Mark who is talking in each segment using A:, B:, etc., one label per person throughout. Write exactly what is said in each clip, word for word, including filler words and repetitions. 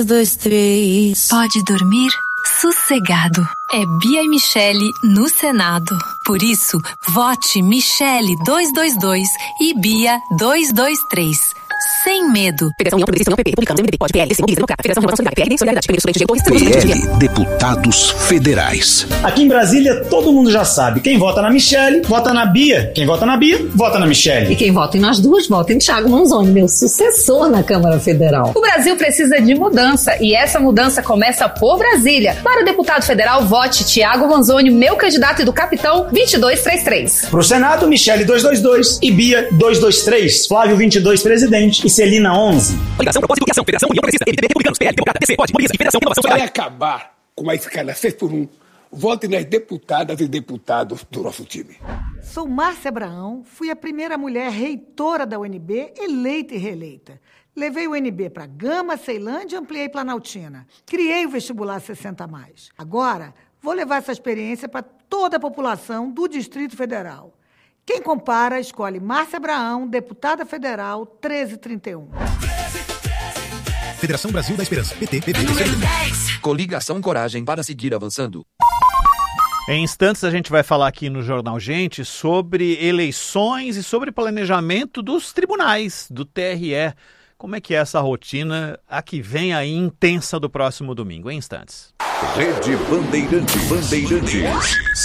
A: dois, três.
B: Pode dormir sossegado. É Bia e Michele no Senado. Por isso, vote Michele dois dois dois e Bia dois dois três. Sem medo.
C: Federação União Progressista União P P, Republicanos, M D B, Pode, P L, Democrata, Federação Renovação Solidária, P R, Solidariedade, P L, Solidariedade,
D: P L, Deputados Federais.
E: Aqui em Brasília, todo mundo já sabe. Quem vota na Michele, vota na Bia. Quem vota na Bia, vota na Michele.
F: E quem vota nas duas, vota em Thiago Manzoni, meu sucessor na Câmara Federal.
G: O Brasil precisa de mudança e essa mudança começa por Brasília. Para o deputado federal, vote Thiago Manzoni, meu candidato e do Capitão vinte e dois trinta e três.
E: Pro Senado, Michele dois dois dois e Bia dois dois três. Flávio vinte e dois, presidente. E Celina onze.
C: Coligação, propósito e ação. Federação União Progressista, M D B, Republicanos, P L, Democrata, P C, Pode, Mobiliza e Federação Renovação
H: Vai
C: Solidária.
H: acabar com a escala seis por um. Vote nas deputadas e deputados do nosso time.
I: Sou Márcia Abraão, fui a primeira mulher reitora da U N B, eleita e reeleita. Levei o U N B para Gama, Ceilândia e ampliei Planaltina. Criei o vestibular sessenta mais. Agora, vou levar essa experiência para toda a população do Distrito Federal. Quem compara, escolhe Márcia Abraão, deputada federal, treze trinta e um.
J: Federação Brasil da Esperança, P T, P P,
K: Coligação Coragem para seguir avançando.
L: Em instantes a gente vai falar aqui no Jornal Gente sobre eleições e sobre planejamento dos tribunais, do T R E. Como é que é essa rotina, a que vem aí intensa do próximo domingo? Em instantes.
D: Rede Bandeirantes. Bandeirantes.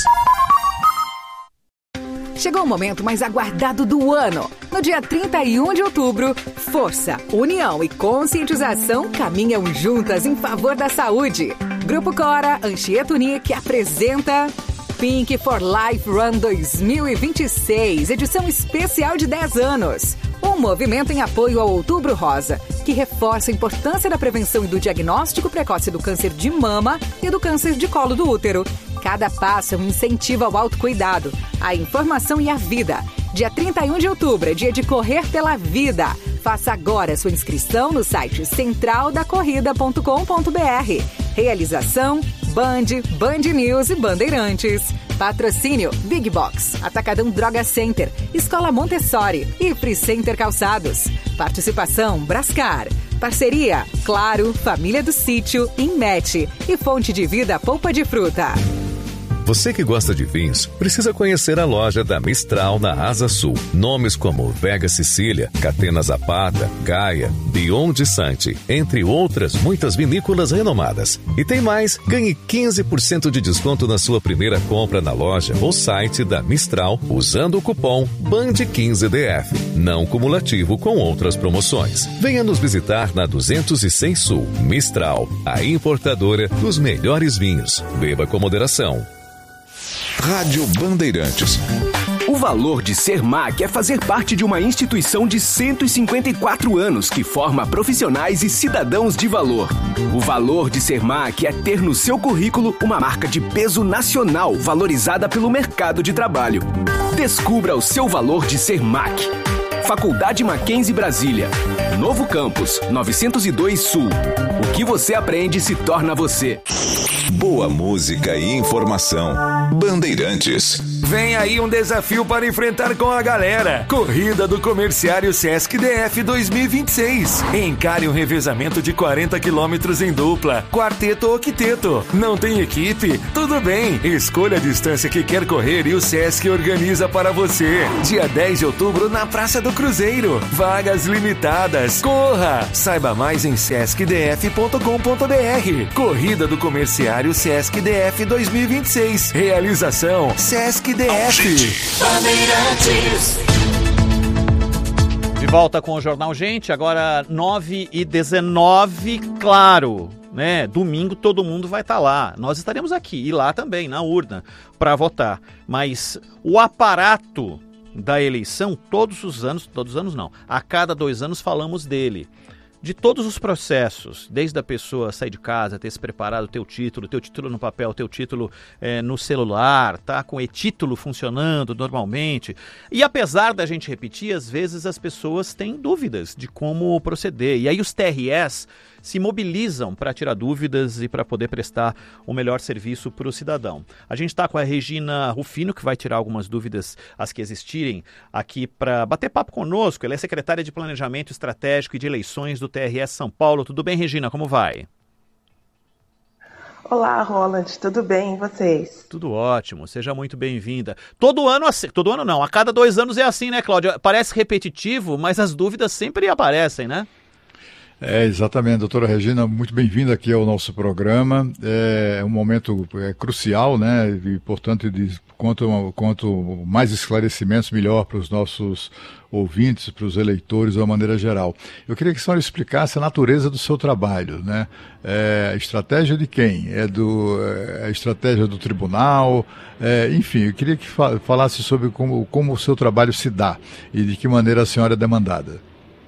M: Chegou o momento mais aguardado do ano. No dia trinta e um de outubro, força, união e conscientização caminham juntas em favor da saúde. Grupo Cora, Anchieta Unique apresenta Pink for Life Run dois mil e vinte e seis, edição especial de dez anos. Um movimento em apoio ao Outubro Rosa, que reforça a importância da prevenção e do diagnóstico precoce do câncer de mama e do câncer de colo do útero. Cada passo é um incentivo ao autocuidado, à informação e à vida. Dia trinta e um de outubro é dia de correr pela vida. Faça agora sua inscrição no site central da corrida ponto com ponto b r. Realização Band, Band News e Bandeirantes. Patrocínio Big Box, Atacadão Droga Center, Escola Montessori e Free Center Calçados. Participação Brascar. Parceria Claro, Família do Sítio, Inmet e Fonte de Vida Polpa de Fruta.
N: Você que gosta de vinhos, precisa conhecer a loja da Mistral na Asa Sul. Nomes como Vega Sicília, Catena Zapata, Gaia, Beyond Sante, entre outras muitas vinícolas renomadas. E tem mais, ganhe quinze por cento de desconto na sua primeira compra na loja ou site da Mistral usando o cupom Band quinze D F, não cumulativo com outras promoções. Venha nos visitar na duzentos e seis Sul. Mistral, a importadora dos melhores vinhos. Beba com moderação.
D: Rádio Bandeirantes.
O: O valor de ser M A C é fazer parte de uma instituição de cento e cinquenta e quatro anos que forma profissionais e cidadãos de valor. O valor de ser M A C é ter no seu currículo uma marca de peso nacional valorizada pelo mercado de trabalho. Descubra o seu valor de ser M A C. Faculdade Mackenzie Brasília. Novo Campus, novecentos e dois Sul. O que você aprende se torna você.
D: Boa música e informação. Bandeirantes.
P: Vem aí um desafio para enfrentar com a galera. Corrida do Comerciário Sesc D F dois mil e vinte e seis. Encare um revezamento de quarenta quilômetros em dupla, quarteto ou quinteto. Não tem equipe? Tudo bem. Escolha a distância que quer correr e o Sesc organiza para você. Dia dez de outubro na Praça do Cruzeiro. Vagas limitadas. Corra! Saiba mais em sesc d f ponto com ponto b r. Corrida do Comerciário Sesc D F dois mil e vinte e seis. Realização Sesc D F.
L: Bandeirantes. De volta com o Jornal Gente, agora nove e dezenove, claro, né? Domingo todo mundo vai estar lá. Nós estaremos aqui e lá também, na urna, para votar. Mas o aparato da eleição, todos os anos, todos os anos não, a cada dois anos falamos dele. De todos os processos, desde a pessoa sair de casa, ter se preparado, ter o título, ter o título no papel, ter o título é, no celular, tá com o e-título funcionando normalmente. E apesar da gente repetir, às vezes as pessoas têm dúvidas de como proceder. E aí os T R Es se mobilizam para tirar dúvidas e para poder prestar o melhor serviço para o cidadão. A gente está com a Regina Rufino, que vai tirar algumas dúvidas, as que existirem, aqui para bater papo conosco. Ela é secretária de Planejamento Estratégico e de Eleições do T R S São Paulo. Tudo bem, Regina? Como vai?
A: Olá, Roland, tudo bem e vocês?
L: Tudo ótimo, seja muito bem-vinda. Todo ano, assim, todo ano não, a cada dois anos é assim, né, Cláudia? Parece repetitivo, mas as dúvidas sempre aparecem, né?
J: É, exatamente, doutora Regina, muito bem-vinda aqui ao nosso programa. É um momento é, crucial, né, e, portanto, de, quanto, quanto mais esclarecimentos, melhor para os nossos ouvintes, para os eleitores de uma maneira geral. Eu queria que a senhora explicasse a natureza do seu trabalho, né? É, a estratégia de quem? É do, é a estratégia do tribunal? É, enfim, eu queria que fa- falasse sobre como, como o seu trabalho se dá e de que maneira a senhora é demandada.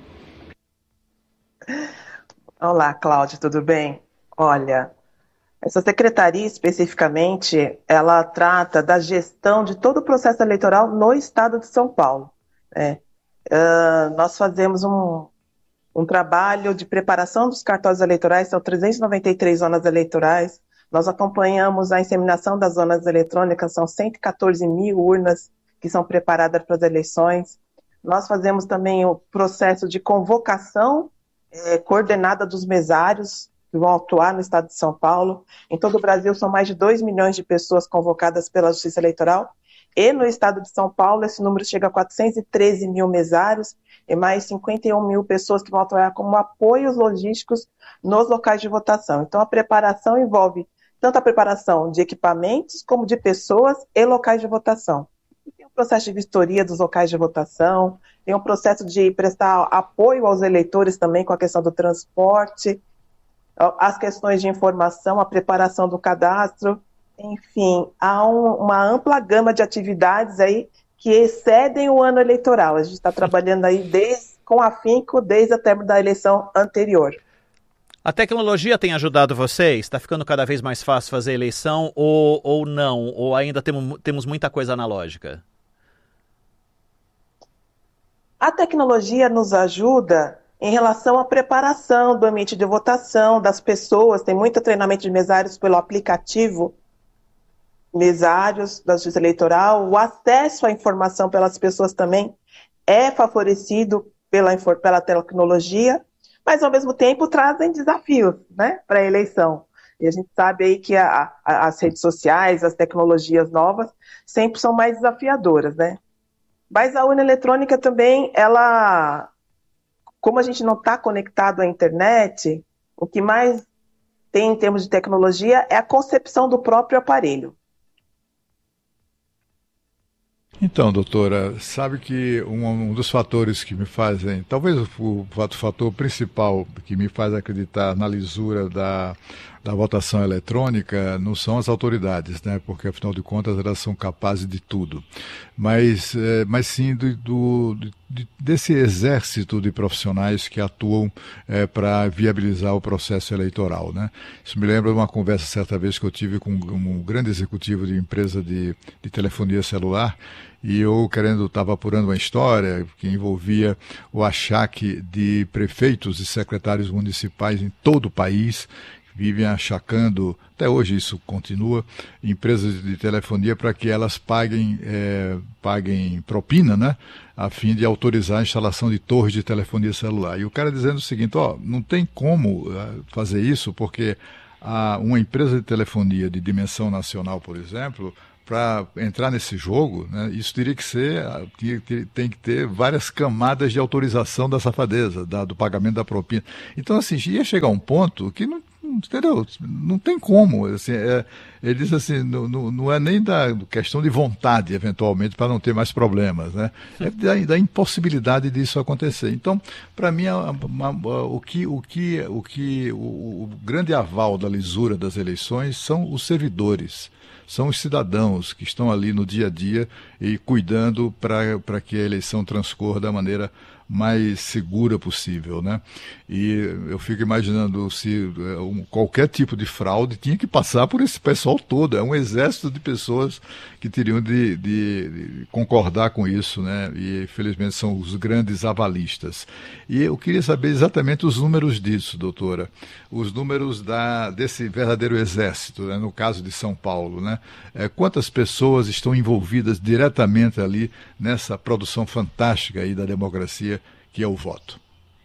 A: Olá, Cláudia, tudo bem? Olha, essa secretaria especificamente, ela trata da gestão de todo o processo eleitoral no estado de São Paulo, né? Uh, nós fazemos um, um trabalho de preparação dos cartórios eleitorais, são trezentas e noventa e três zonas eleitorais, nós acompanhamos a inseminação das zonas eletrônicas, são cento e quatorze mil urnas que são preparadas para as eleições, nós fazemos também o processo de convocação é, coordenada dos mesários que vão atuar no estado de São Paulo. Em todo o Brasil são mais de dois milhões de pessoas convocadas pela Justiça Eleitoral. E no estado de São Paulo, esse número chega a quatrocentos e treze mil mesários e mais cinquenta e um mil pessoas que vão atuar como apoios logísticos nos locais de votação. Então, a preparação envolve tanto a preparação de equipamentos como de pessoas e locais de votação. E tem um processo de vistoria dos locais de votação, tem um processo de prestar apoio aos eleitores também com a questão do transporte, as questões de informação, a preparação do cadastro. Enfim, há um, uma ampla gama de atividades aí que excedem o ano eleitoral. A gente está trabalhando aí desde, com afinco desde o término da eleição anterior.
L: A tecnologia tem ajudado vocês? Está ficando cada vez mais fácil fazer eleição ou, ou não? Ou ainda temos, temos muita coisa analógica?
A: A tecnologia nos ajuda em relação à preparação do ambiente de votação das pessoas. Tem muito treinamento de mesários pelo aplicativo mesários da Justiça Eleitoral, o acesso à informação pelas pessoas também é favorecido pela, pela tecnologia, mas ao mesmo tempo trazem desafios, né, para a eleição. E a gente sabe aí que a, a, as redes sociais, as tecnologias novas, sempre são mais desafiadoras, né? Mas a urna eletrônica também, ela, como a gente não está conectado à internet, o que mais tem em termos de tecnologia é a concepção do próprio aparelho.
J: Então, doutora, sabe que um, um dos fatores que me fazem, talvez o, o fator principal que me faz acreditar na lisura da, da votação eletrônica não são as autoridades, né? Porque afinal de contas elas são capazes de tudo, mas, é, mas sim do, do, de, desse exército de profissionais que atuam é, para viabilizar o processo eleitoral, né? Isso me lembra de uma conversa certa vez que eu tive com um grande executivo de empresa de, de telefonia celular. E eu querendo, estava apurando uma história que envolvia o achaque de prefeitos e secretários municipais em todo o país, que vivem achacando, até hoje isso continua, empresas de telefonia para que elas paguem, é, paguem propina, né, a fim de autorizar a instalação de torres de telefonia celular. E o cara dizendo o seguinte, ó, não tem como uh, fazer isso porque uh, uma empresa de telefonia de dimensão nacional, por exemplo, para entrar nesse jogo, né, isso teria que ser, tem que ter várias camadas de autorização da safadeza, da, do pagamento da propina. Então, assim, ia chegar um ponto que não, entendeu? Não tem como. Assim, é, ele diz assim, não, não, não é nem da questão de vontade, eventualmente, para não ter mais problemas, né? É da, da impossibilidade disso acontecer. Então, para mim, a, a, a, o, que, o, que, o, que, o, o grande aval da lisura das eleições são os servidores. São os cidadãos que estão ali no dia a dia e cuidando para que a eleição transcorra da maneira mais segura possível, né? E eu fico imaginando se um, qualquer tipo de fraude tinha que passar por esse pessoal todo, é um exército de pessoas que teriam de, de, de concordar com isso, né? E infelizmente são os grandes avalistas. E eu queria saber exatamente os números disso, doutora, os números da, desse verdadeiro exército, né? No caso de São Paulo, né? É, quantas pessoas estão envolvidas diretamente ali nessa produção fantástica aí da democracia que é o voto?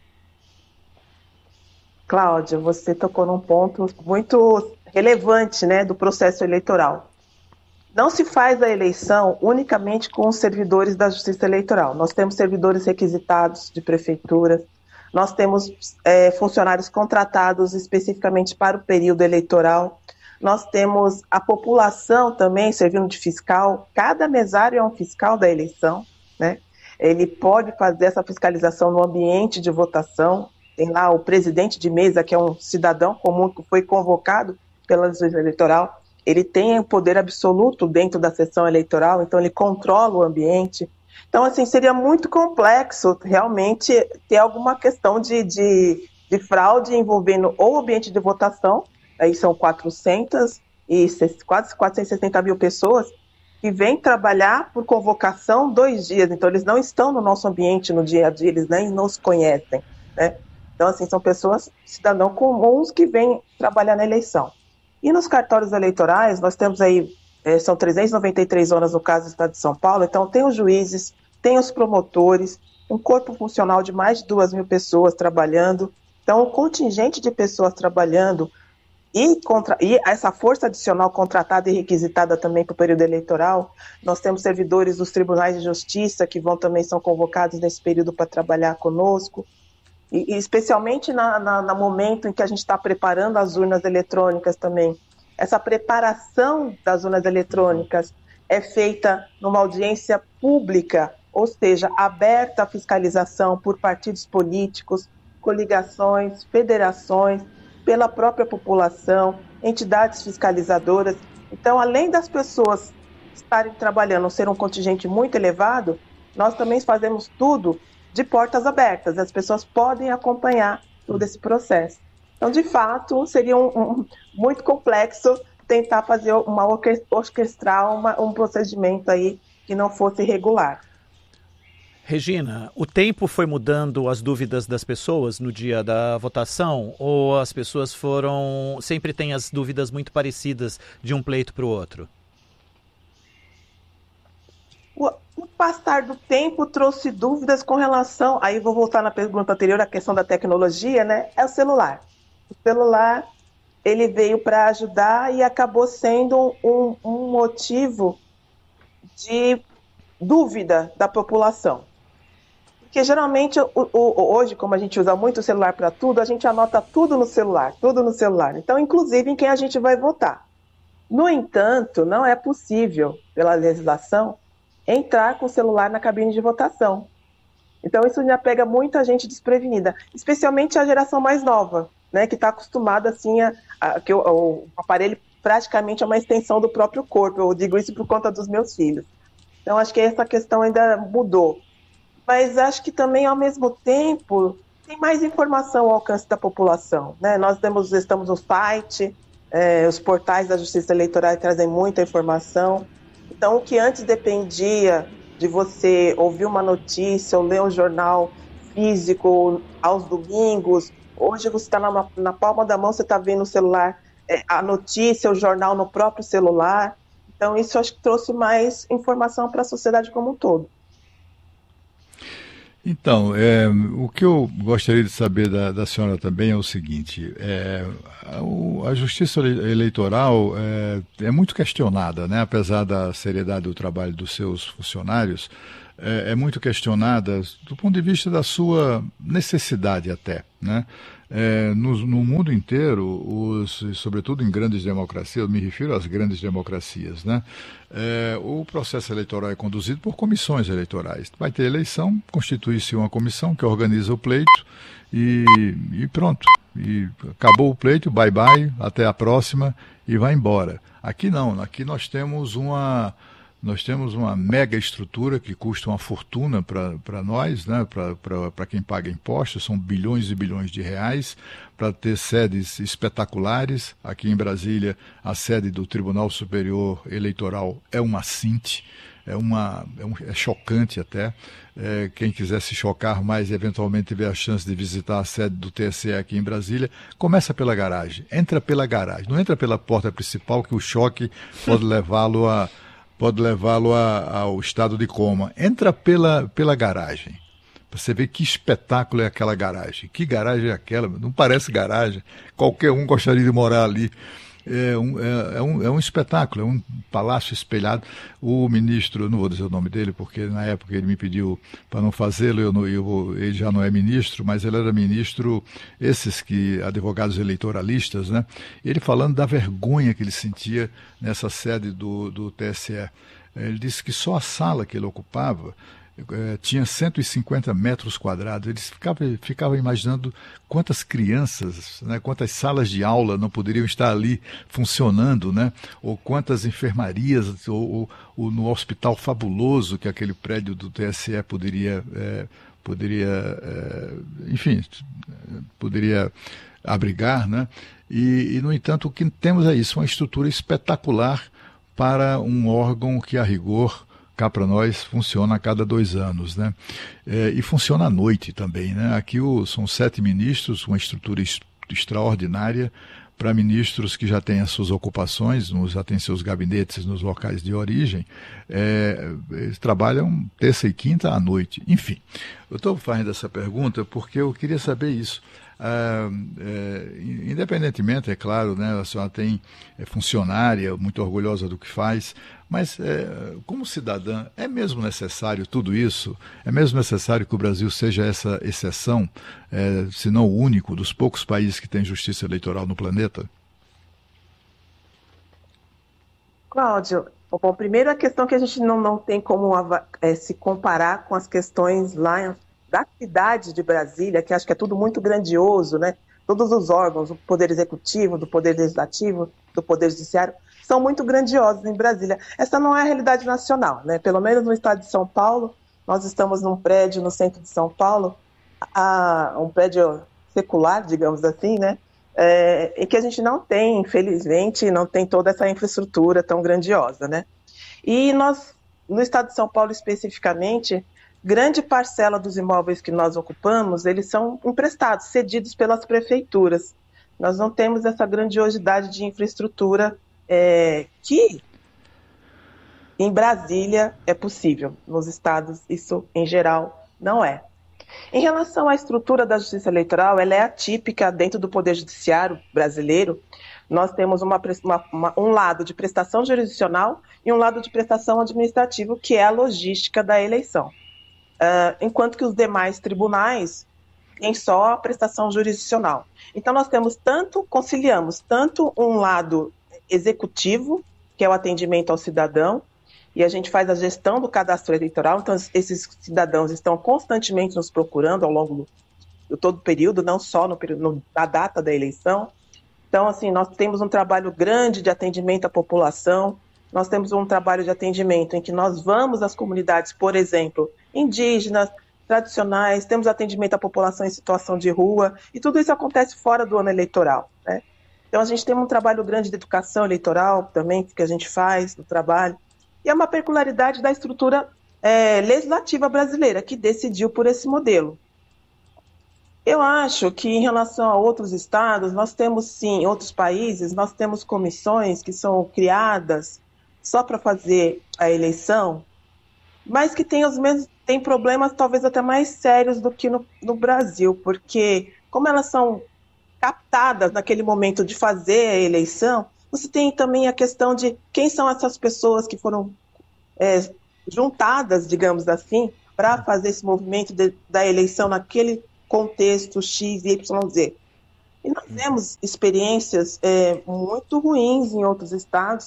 A: Cláudia, você tocou num ponto muito relevante, né, do processo eleitoral. Não se faz a eleição unicamente com os servidores da Justiça Eleitoral. Nós temos servidores requisitados de prefeituras, nós temos é, funcionários contratados especificamente para o período eleitoral, nós temos a população também servindo de fiscal, cada mesário é um fiscal da eleição, né? Ele pode fazer essa fiscalização no ambiente de votação. Tem lá o presidente de mesa, que é um cidadão comum que foi convocado pela Justiça Eleitoral. Ele tem o poder absoluto dentro da sessão eleitoral, então ele controla o ambiente. Então, assim, seria muito complexo realmente ter alguma questão de, de, de fraude envolvendo ou o ambiente de votação, aí são quatrocentas e quase quatrocentas e sessenta mil pessoas, que vêm trabalhar por convocação dois dias, então eles não estão no nosso ambiente no dia a dia, eles nem nos conhecem, né? Então, assim, são pessoas, cidadãos comuns que vêm trabalhar na eleição. E nos cartórios eleitorais, nós temos aí, é, são trezentas e noventa e três zonas no caso do Estado de São Paulo, então tem os juízes, tem os promotores, um corpo funcional de mais de duas mil pessoas trabalhando, então o contingente de pessoas trabalhando E, contra, e essa força adicional contratada e requisitada também para o período eleitoral, nós temos servidores dos tribunais de justiça que vão também são convocados nesse período para trabalhar conosco, e, e especialmente na, na, no momento em que a gente está preparando as urnas eletrônicas também. Essa preparação das urnas eletrônicas é feita numa audiência pública, ou seja, aberta à fiscalização por partidos políticos, coligações, federações, pela própria população, entidades fiscalizadoras. Então, além das pessoas estarem trabalhando, ser um contingente muito elevado, nós também fazemos tudo de portas abertas. As pessoas podem acompanhar todo esse processo. Então, de fato, seria um, um, muito complexo tentar fazer uma orquestrar uma, um procedimento aí que não fosse regular.
L: Regina, o tempo foi mudando as dúvidas das pessoas no dia da votação, ou as pessoas foram, sempre têm as dúvidas muito parecidas de um pleito para o outro?
A: O, o passar do tempo trouxe dúvidas com relação, aí vou voltar na pergunta anterior, a questão da tecnologia, né? É o celular. O celular, ele veio para ajudar e acabou sendo um, um motivo de dúvida da população. Porque geralmente, o, o, hoje, como a gente usa muito o celular para tudo, a gente anota tudo no celular, tudo no celular. Então, inclusive em quem a gente vai votar. No entanto, não é possível, pela legislação, entrar com o celular na cabine de votação. Então, isso já pega muita gente desprevenida, especialmente a geração mais nova, né, que está acostumada assim, a, a, que o, o aparelho praticamente é uma extensão do próprio corpo. Eu digo isso por conta dos meus filhos. Então, acho que essa questão ainda mudou. Mas acho que também, ao mesmo tempo, tem mais informação ao alcance da população, né? Nós temos, estamos no site, é, os portais da Justiça Eleitoral trazem muita informação. Então, o que antes dependia de você ouvir uma notícia ou ler um jornal físico aos domingos, hoje você está na, na palma da mão, você está vendo o celular, é, a notícia, o jornal no próprio celular. Então, isso acho que trouxe mais informação para a sociedade como um todo.
J: Então, é, o que eu gostaria de saber da, da senhora também é o seguinte, é, a, a justiça eleitoral é, é muito questionada, né? Apesar da seriedade do trabalho dos seus funcionários, é, é muito questionada do ponto de vista da sua necessidade até, né? É, no, no mundo inteiro, os, sobretudo em grandes democracias, eu me refiro às grandes democracias, né? É, o processo eleitoral é conduzido por comissões eleitorais. Vai ter eleição, constitui-se uma comissão que organiza o pleito e, e pronto. E acabou o pleito, bye bye, até a próxima e vai embora. Aqui não, aqui nós temos uma... Nós temos uma mega estrutura que custa uma fortuna para nós, né? Para quem paga impostos, são bilhões e bilhões de reais, para ter sedes espetaculares. Aqui em Brasília, a sede do Tribunal Superior Eleitoral é uma Cinte, é, uma, é, um, é chocante até. É, quem quiser se chocar mais e eventualmente tiver a chance de visitar a sede do T S E aqui em Brasília, começa pela garagem, entra pela garagem, não entra pela porta principal, que o choque pode levá-lo a, pode levá-lo a, ao estado de coma. Entra pela, pela garagem, para você ver que espetáculo é aquela garagem. Que garagem é aquela? Não parece garagem, qualquer um gostaria de morar ali. É um, é, é, um, é um espetáculo, é um palácio espelhado. O ministro, não vou dizer o nome dele, porque na época ele me pediu para não fazê-lo, eu não, eu, ele já não é ministro, mas ele era ministro, esses que, advogados eleitoralistas, né? Ele falando da vergonha que ele sentia nessa sede do, do T S E. Ele disse que só a sala que ele ocupava É, tinha cento e cinquenta metros quadrados. Eles ficavam ficava imaginando quantas crianças, né, quantas salas de aula não poderiam estar ali funcionando, né, ou quantas enfermarias, ou, ou, ou no hospital fabuloso que aquele prédio do T S E poderia, é, poderia é, enfim, poderia abrigar, né? E, e, no entanto, o que temos é isso, uma estrutura espetacular para um órgão que, a rigor, cá para nós, funciona a cada dois anos, né? É, e funciona à noite também, né? Aqui o, são sete ministros, uma estrutura est- extraordinária para ministros que já têm as suas ocupações, nos, já têm seus gabinetes nos locais de origem. É, eles trabalham terça e quinta à noite. Enfim, eu estou fazendo essa pergunta porque eu queria saber isso. Ah, é, independentemente, é claro, né, a senhora tem, é funcionária, muito orgulhosa do que faz, mas é, como cidadã, é mesmo necessário tudo isso? É mesmo necessário que o Brasil seja essa exceção, é, se não o único, dos poucos países que tem justiça eleitoral no planeta?
A: Cláudio, bom, primeiro a questão que a gente não, não tem como é, se comparar com as questões lá da cidade de Brasília, que acho que é tudo muito grandioso, né? Todos os órgãos, do Poder Executivo, do Poder Legislativo, do Poder Judiciário, são muito grandiosos em Brasília. Essa não é a realidade nacional, né? Pelo menos no estado de São Paulo, nós estamos num prédio no centro de São Paulo, a, um prédio secular, digamos assim, né? É, em que a gente não tem, infelizmente, não tem toda essa infraestrutura tão grandiosa, né? E nós, no estado de São Paulo especificamente, grande parcela dos imóveis que nós ocupamos, eles são emprestados, cedidos pelas prefeituras. Nós não temos essa grandiosidade de infraestrutura é, que em Brasília é possível. Nos estados, isso em geral não é. Em relação à estrutura da Justiça Eleitoral, ela é atípica dentro do Poder Judiciário brasileiro. Nós temos uma, uma, uma, um lado de prestação jurisdicional e um lado de prestação administrativa, que é a logística da eleição. Uh, enquanto que os demais tribunais têm só a prestação jurisdicional. Então nós temos tanto, conciliamos tanto um lado executivo, que é o atendimento ao cidadão, e a gente faz a gestão do cadastro eleitoral, então esses cidadãos estão constantemente nos procurando ao longo do, do todo o período, não só no período, no, na data da eleição. Então, assim, nós temos um trabalho grande de atendimento à população, nós temos um trabalho de atendimento em que nós vamos às comunidades, por exemplo, indígenas, tradicionais, temos atendimento à população em situação de rua, e tudo isso acontece fora do ano eleitoral, né? Então a gente tem um trabalho grande de educação eleitoral também, que a gente faz no trabalho, e é uma peculiaridade da estrutura é, legislativa brasileira, que decidiu por esse modelo. Eu acho que em relação a outros estados, nós temos sim, em outros países, nós temos comissões que são criadas só para fazer a eleição, mas que tem os mesmos, tem problemas talvez até mais sérios do que no, no Brasil, porque como elas são captadas naquele momento de fazer a eleição, você tem também a questão de quem são essas pessoas que foram é, juntadas, digamos assim, para fazer esse movimento de, da eleição naquele contexto X, Y, Z. E nós temos experiências é, muito ruins em outros estados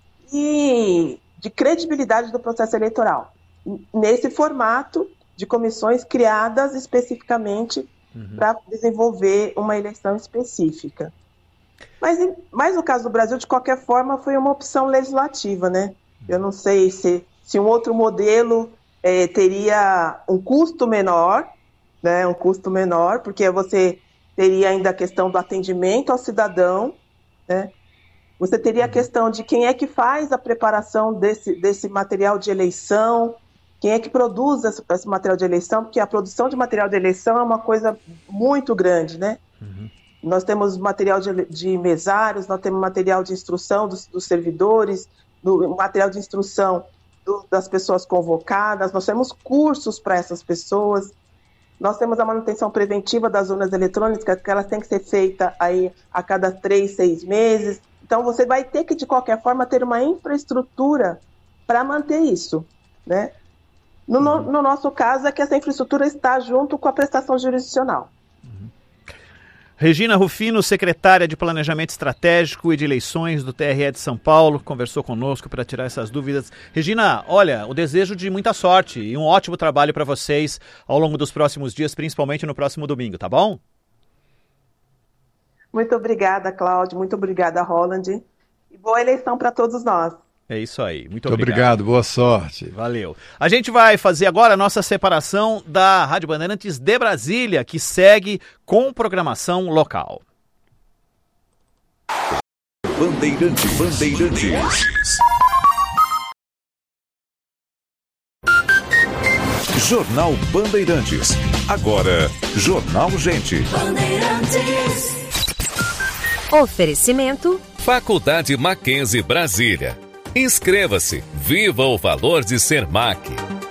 A: e de credibilidade do processo eleitoral, nesse formato de comissões criadas especificamente uhum. para desenvolver uma eleição específica. Mas, mas no caso do Brasil, de qualquer forma, foi uma opção legislativa, né? Eu não sei se, se um outro modelo é, teria um custo menor, né, um custo menor, porque você teria ainda a questão do atendimento ao cidadão, né? Você teria a questão de quem é que faz a preparação desse, desse material de eleição, quem é que produz esse, esse material de eleição, porque a produção de material de eleição é uma coisa muito grande, né? Uhum. Nós temos material de, de mesários, nós temos material de instrução dos, dos servidores, do, material de instrução do, das pessoas convocadas, nós temos cursos para essas pessoas, nós temos a manutenção preventiva das urnas eletrônicas, que elas têm que ser feitas aí a cada três, seis meses. Então, você vai ter que, de qualquer forma, ter uma infraestrutura para manter isso, né? No, no, no nosso caso, é que essa infraestrutura está junto com a prestação jurisdicional.
L: Uhum. Regina Rufino, secretária de Planejamento Estratégico e de Eleições do T R E de São Paulo, conversou conosco para tirar essas dúvidas. Regina, olha, o desejo de muita sorte e um ótimo trabalho para vocês ao longo dos próximos dias, principalmente no próximo domingo, tá bom?
A: Muito obrigada, Cláudio. Muito obrigada, Roland. E boa eleição para todos nós.
L: É isso aí. Muito,
J: Muito
L: obrigado.
J: obrigado. Boa sorte.
L: Valeu. A gente vai fazer agora a nossa separação da Rádio Bandeirantes de Brasília, que segue com programação local.
D: Bandeirantes. Bandeirantes. Jornal Bandeirantes. Agora, Jornal Gente.
B: Bandeirantes.
M: Oferecimento
N: Faculdade Mackenzie Brasília. Inscreva-se. Viva o valor de ser M A C.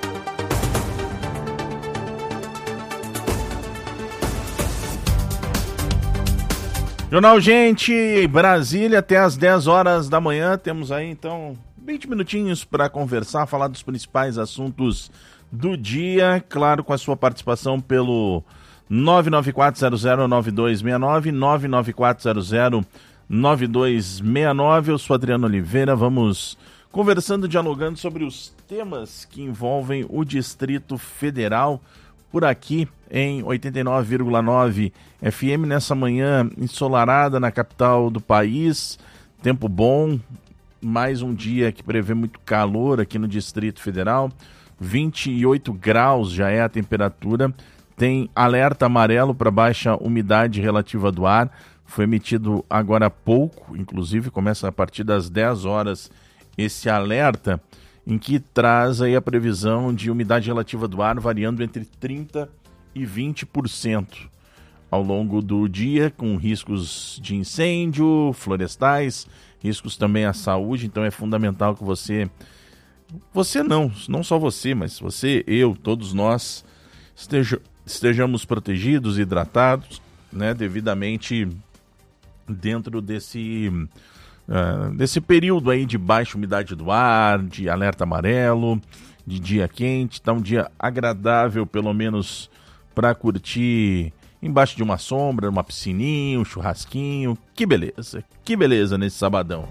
Q: Jornal Gente, Brasília, até às dez horas da manhã. Temos aí, então, vinte minutinhos para conversar, falar dos principais assuntos do dia. Claro, com a sua participação pelo nove nove quatro zero zero nove dois seis nove, nove nove quatro zero zero nove dois seis nove. Eu sou Adriano Oliveira. Vamos conversando, dialogando sobre os temas que envolvem o Distrito Federal por aqui em oitenta e nove vírgula nove F M, nessa manhã ensolarada na capital do país. Tempo bom, mais um dia que prevê muito calor aqui no Distrito Federal. vinte e oito graus já é a temperatura. Tem alerta amarelo para baixa umidade relativa do ar. Foi emitido agora há pouco, inclusive começa a partir das dez horas esse alerta, em que traz aí a previsão de umidade relativa do ar variando entre trinta por cento e vinte por cento ao longo do dia, com riscos de incêndio, florestais, riscos também à saúde. Então é fundamental que você, você não, não só você, mas você, eu, todos nós, esteja, estejamos protegidos, hidratados, né, devidamente dentro desse, uh, desse período aí de baixa umidade do ar, de alerta amarelo, de dia quente. Tá um dia agradável, pelo menos para curtir embaixo de uma sombra, uma piscininha, um churrasquinho. Que beleza, que beleza nesse sabadão.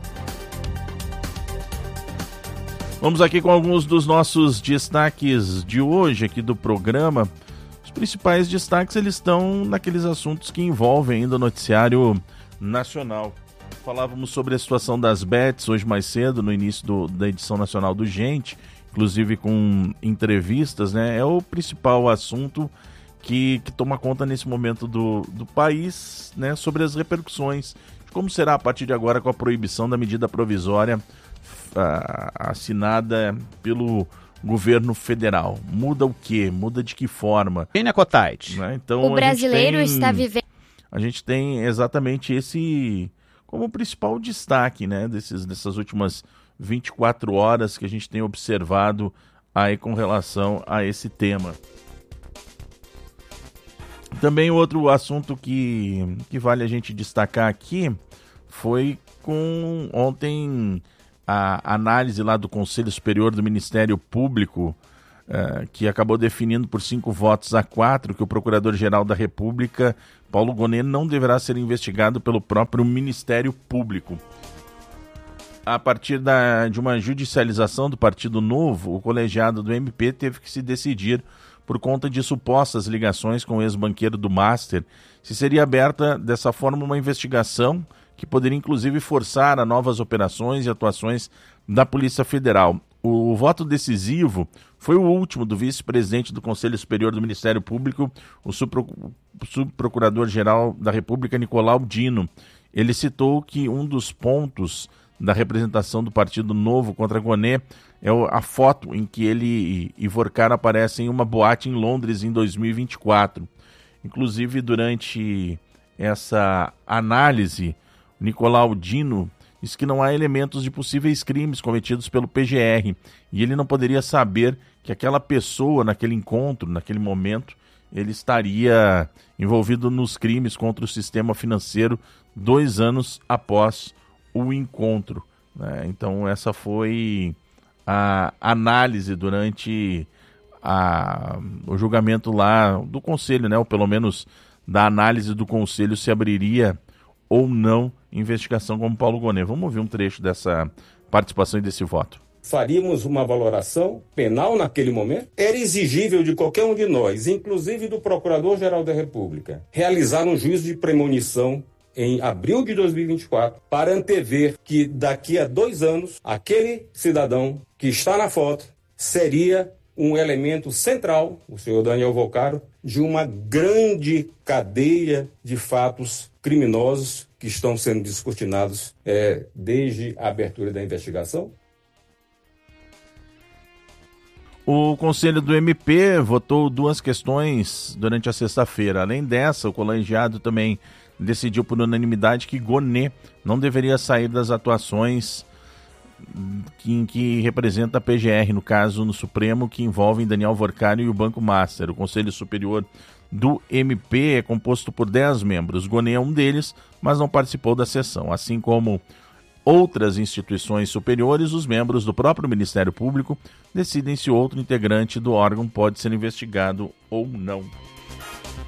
Q: Vamos aqui com alguns dos nossos destaques de hoje aqui do programa. Os principais destaques, eles estão naqueles assuntos que envolvem ainda o noticiário nacional. Falávamos sobre a situação das bets hoje mais cedo, no início do, da edição nacional do Gente, inclusive com entrevistas, né? É o principal assunto que, que toma conta nesse momento do, do país, né? Sobre as repercussões, de como será a partir de agora com a proibição da medida provisória uh, assinada pelo governo federal. Muda o quê? Muda de que forma? Né? Então,
R: o brasileiro
Q: tem...
R: está vivendo...
Q: A gente tem exatamente esse como principal destaque, né, desses, dessas últimas vinte e quatro horas que a gente tem observado aí com relação a esse tema. Também outro assunto que, que vale a gente destacar aqui foi com ontem a análise lá do Conselho Superior do Ministério Público, Uh, que acabou definindo por cinco votos a quatro que o Procurador-Geral da República, Paulo Gonet, não deverá ser investigado pelo próprio Ministério Público. A partir da, de uma judicialização do Partido Novo, o colegiado do M P teve que se decidir, por conta de supostas ligações com o ex-banqueiro do Master, se seria aberta dessa forma uma investigação que poderia inclusive forçar a novas operações e atuações da Polícia Federal. O voto decisivo foi o último do vice-presidente do Conselho Superior do Ministério Público, o subprocurador-geral da República, Nicolau Dino. Ele citou que um dos pontos da representação do Partido Novo contra Gonê é a foto em que ele e Ivorcaro aparecem em uma boate em Londres em dois mil e vinte e quatro. Inclusive, durante essa análise, Nicolau Dino diz que não há elementos de possíveis crimes cometidos pelo P G R e ele não poderia saber que aquela pessoa, naquele encontro, naquele momento, ele estaria envolvido nos crimes contra o sistema financeiro dois anos após o encontro, né? Então essa foi a análise durante a, o julgamento lá do Conselho, né? Ou pelo menos da análise do Conselho se abriria ou não investigação como Paulo Gonê. Vamos ouvir um trecho dessa participação e desse voto.
R: Faríamos uma valoração penal naquele momento? Era exigível de qualquer um de nós, inclusive do Procurador-Geral da República, realizar um juízo de premonição em abril de dois mil e vinte e quatro, para antever que daqui a dois anos, aquele cidadão que está na foto seria um elemento central, o senhor Daniel Ivorcaro, de uma grande cadeia de fatos criminosos que estão sendo descortinados é, desde a abertura da investigação?
Q: O Conselho do M P votou duas questões durante a sexta-feira. Além dessa, o colegiado também decidiu por unanimidade que Gonê não deveria sair das atuações que, em que representa a P G R, no caso no Supremo, que envolvem Daniel Ivorcaro e o Banco Master. O Conselho Superior do M P é composto por dez membros. Gonê é um deles, mas não participou da sessão. Assim como outras instituições superiores, os membros do próprio Ministério Público decidem se outro integrante do órgão pode ser investigado ou não.